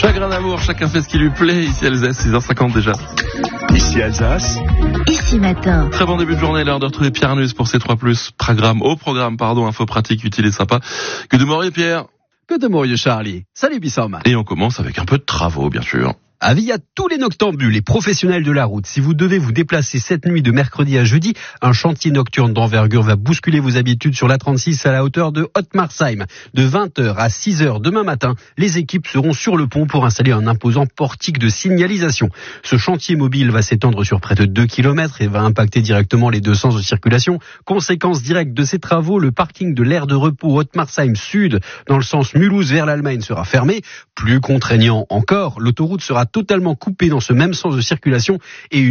Chagrin d'amour, chacun fait ce qui lui plaît. Ici Alsace, 6h50 déjà. Ici Alsace. Ici matin. Très bon début de journée, l'heure de retrouver Pierre Arnus pour C3+, programme, info pratique, utile et sympa. Que de Maurice Pierre. Que de Maurice Charlie. Salut Bissam. Et on commence avec un peu de travaux, bien sûr. Avis à tous les noctambules et professionnels de la route. Si vous devez vous déplacer cette nuit de mercredi à jeudi, un chantier nocturne d'envergure va bousculer vos habitudes sur l'A36 à la hauteur de Haute-Marsheim. De 20h à 6h demain matin, les équipes seront sur le pont pour installer un imposant portique de signalisation. Ce chantier mobile va s'étendre sur près de 2 km et va impacter directement les deux sens de circulation. Conséquence directe de ces travaux, le parking de l'aire de repos Haute-Marsheim Sud, dans le sens Mulhouse vers l'Allemagne, sera fermé. Plus contraignant encore, l'autoroute sera totalement coupée dans ce même sens de circulation et